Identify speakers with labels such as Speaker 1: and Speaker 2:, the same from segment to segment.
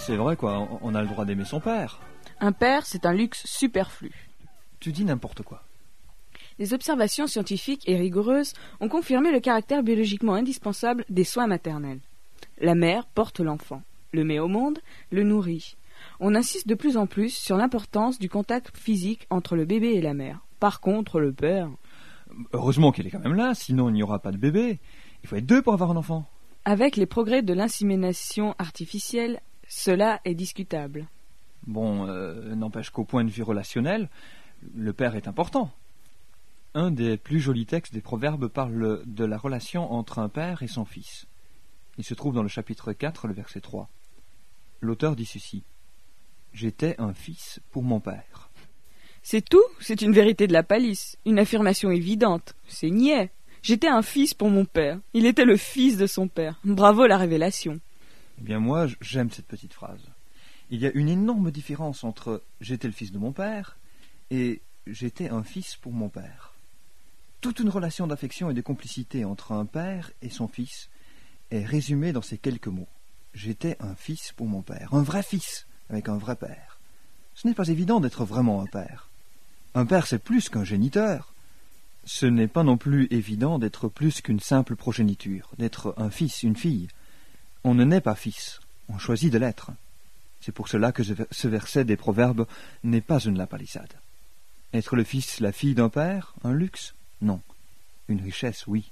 Speaker 1: C'est vrai quoi, on a le droit d'aimer son père.
Speaker 2: Un père, c'est un luxe superflu.
Speaker 1: Tu dis n'importe quoi.
Speaker 2: Les observations scientifiques et rigoureuses ont confirmé le caractère biologiquement indispensable des soins maternels. La mère porte l'enfant, le met au monde, le nourrit. On insiste de plus en plus sur l'importance du contact physique entre le bébé et la mère. Par contre, le père...
Speaker 1: Heureusement qu'il est quand même là, sinon il n'y aura pas de bébé. Il faut être deux pour avoir un enfant.
Speaker 2: Avec les progrès de l'insémination artificielle, cela est discutable.
Speaker 1: Bon, n'empêche qu'au point de vue relationnel, le père est important. Un des plus jolis textes des Proverbes parle de la relation entre un père et son fils. Il se trouve dans le chapitre 4, le verset 3. L'auteur dit ceci. « J'étais un fils pour mon père. »
Speaker 2: C'est tout, c'est une vérité de la palisse, une affirmation évidente, c'est niais. J'étais un fils pour mon père, il était le fils de son père. Bravo la révélation.
Speaker 1: Eh bien moi, j'aime cette petite phrase. Il y a une énorme différence entre « j'étais le fils de mon père » et « j'étais un fils pour mon père ». Toute une relation d'affection et de complicité entre un père et son fils est résumée dans ces quelques mots. J'étais un fils pour mon père, un vrai fils avec un vrai père. Ce n'est pas évident d'être vraiment un père. Un père, c'est plus qu'un géniteur. Ce n'est pas non plus évident d'être plus qu'une simple progéniture, d'être un fils, une fille. On ne naît pas fils, on choisit de l'être. C'est pour cela que ce verset des Proverbes n'est pas une lapalissade. Être le fils, la fille d'un père, un luxe? Non. Une richesse, oui.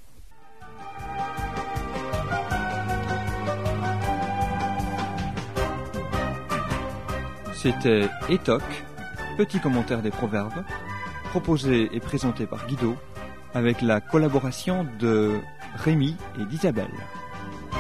Speaker 1: C'était Étoc, petit commentaire des Proverbes, proposé et présenté par Guido, avec la collaboration de Rémi et d'Isabelle.